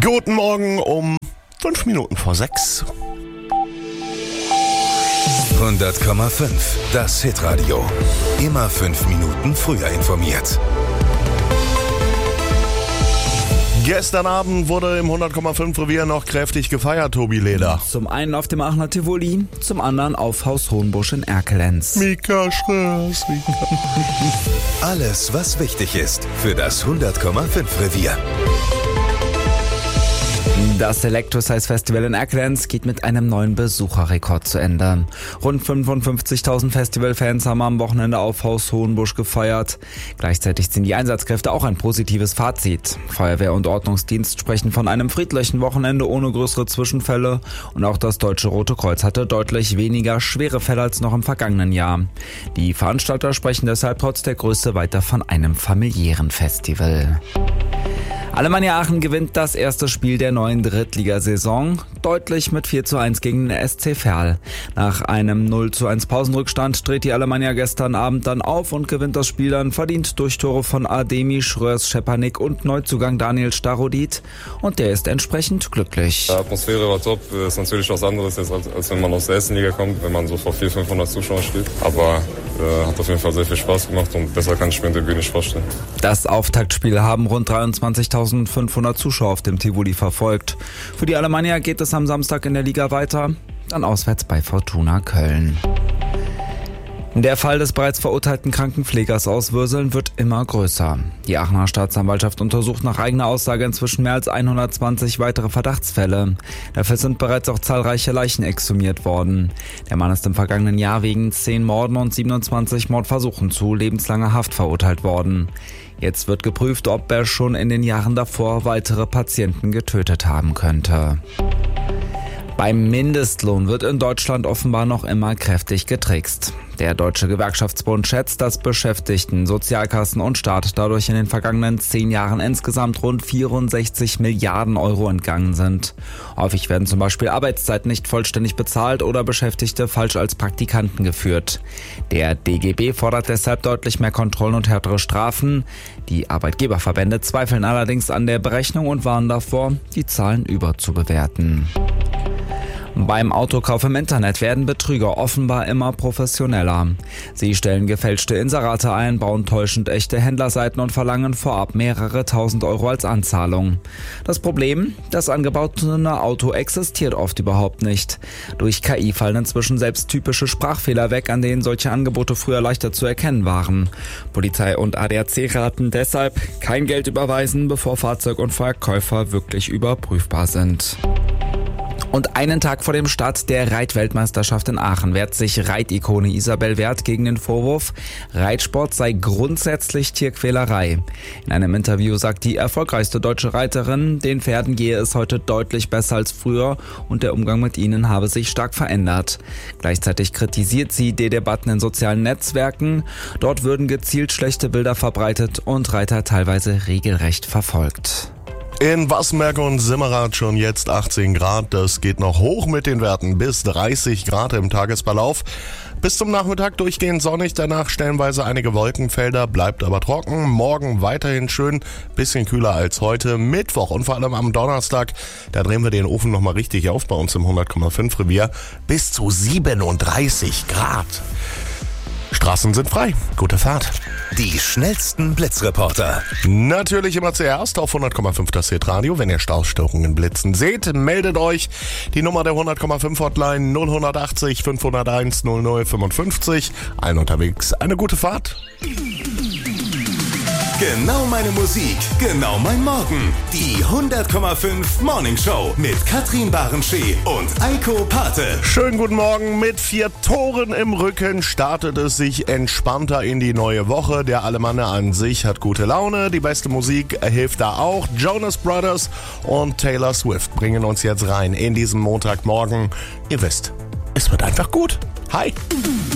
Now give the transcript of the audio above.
Guten Morgen um 5 Minuten vor 6. 100,5. Das Hitradio. Immer 5 Minuten früher informiert. Gestern Abend wurde im 100,5 Revier noch kräftig gefeiert, Tobi Leder. Zum einen auf dem Aachener Tivoli, zum anderen auf Haus Hohenbusch in Erkelenz. Mika Schröers. Alles, was wichtig ist für das 100,5 Revier. Das Electro-Size Festival in Erkelenz geht mit einem neuen Besucherrekord zu Ende. Rund 55.000 Festivalfans haben am Wochenende auf Haus Hohenbusch gefeiert. Gleichzeitig ziehen die Einsatzkräfte auch ein positives Fazit. Feuerwehr und Ordnungsdienst sprechen von einem friedlichen Wochenende ohne größere Zwischenfälle. Und auch das Deutsche Rote Kreuz hatte deutlich weniger schwere Fälle als noch im vergangenen Jahr. Die Veranstalter sprechen deshalb trotz der Größe weiter von einem familiären Festival. Alemannia Aachen gewinnt das erste Spiel der neuen Drittligasaison, deutlich mit 4:1 gegen den SC Verl. Nach einem 0:1 Pausenrückstand dreht die Alemannia gestern Abend dann auf und gewinnt das Spiel dann verdient durch Tore von Ademi, Schröers, Schepanik und Neuzugang Daniel Starodit. Und der ist entsprechend glücklich. Die Atmosphäre war top, ist natürlich was anderes jetzt, als wenn man aus der ersten Liga kommt, wenn man so vor 400-500 Zuschauern steht. Aber hat auf jeden Fall sehr viel Spaß gemacht und besser kann ich mir den Debüt nicht vorstellen. Das Auftaktspiel haben rund 23.500 Zuschauer auf dem Tivoli verfolgt. Für die Alemannia geht es am Samstag in der Liga weiter, dann auswärts bei Fortuna Köln. Der Fall des bereits verurteilten Krankenpflegers aus Würseln wird immer größer. Die Aachener Staatsanwaltschaft untersucht nach eigener Aussage inzwischen mehr als 120 weitere Verdachtsfälle. Dafür sind bereits auch zahlreiche Leichen exhumiert worden. Der Mann ist im vergangenen Jahr wegen 10 Morden und 27 Mordversuchen zu lebenslanger Haft verurteilt worden. Jetzt wird geprüft, ob er schon in den Jahren davor weitere Patienten getötet haben könnte. Beim Mindestlohn wird in Deutschland offenbar noch immer kräftig getrickst. Der Deutsche Gewerkschaftsbund schätzt, dass Beschäftigten, Sozialkassen und Staat dadurch in den vergangenen 10 Jahren insgesamt rund 64 Milliarden Euro entgangen sind. Häufig werden zum Beispiel Arbeitszeiten nicht vollständig bezahlt oder Beschäftigte falsch als Praktikanten geführt. Der DGB fordert deshalb deutlich mehr Kontrollen und härtere Strafen. Die Arbeitgeberverbände zweifeln allerdings an der Berechnung und warnen davor, die Zahlen überzubewerten. Beim Autokauf im Internet werden Betrüger offenbar immer professioneller. Sie stellen gefälschte Inserate ein, bauen täuschend echte Händlerseiten und verlangen vorab mehrere tausend Euro als Anzahlung. Das Problem? Das angebaute Auto existiert oft überhaupt nicht. Durch KI fallen inzwischen selbst typische Sprachfehler weg, an denen solche Angebote früher leichter zu erkennen waren. Polizei und ADAC raten deshalb, kein Geld überweisen, bevor Fahrzeug und Verkäufer wirklich überprüfbar sind. Und einen Tag vor dem Start der Reitweltmeisterschaft in Aachen wehrt sich Reitikone Isabel Werth gegen den Vorwurf, Reitsport sei grundsätzlich Tierquälerei. In einem Interview sagt die erfolgreichste deutsche Reiterin, den Pferden gehe es heute deutlich besser als früher und der Umgang mit ihnen habe sich stark verändert. Gleichzeitig kritisiert sie die Debatten in sozialen Netzwerken. Dort würden gezielt schlechte Bilder verbreitet und Reiter teilweise regelrecht verfolgt. In Wassenberg und Simmerath schon jetzt 18 Grad. Das geht noch hoch mit den Werten bis 30 Grad im Tagesverlauf. Bis zum Nachmittag durchgehend sonnig, danach stellenweise einige Wolkenfelder, bleibt aber trocken. Morgen weiterhin schön, bisschen kühler als heute. Mittwoch und vor allem am Donnerstag, da drehen wir den Ofen nochmal richtig auf bei uns im 100,5 Revier. Bis zu 37 Grad. Straßen sind frei. Gute Fahrt. Die schnellsten Blitzreporter. Natürlich immer zuerst auf 100,5 das Hitradio. Wenn ihr Staustörungen blitzen seht, meldet euch. Die Nummer der 100,5 Hotline 0180 501 0055. Allen unterwegs eine gute Fahrt. Genau meine Musik, genau mein Morgen. Die 100,5 Morning Show mit Katrin Barenschee und Eiko Pate. Schönen guten Morgen. Mit 4 Toren im Rücken startet es sich entspannter in die neue Woche. Der Alemanne an sich hat gute Laune. Die beste Musik hilft da auch. Jonas Brothers und Taylor Swift bringen uns jetzt rein in diesen Montagmorgen. Ihr wisst, es wird einfach gut. Hi.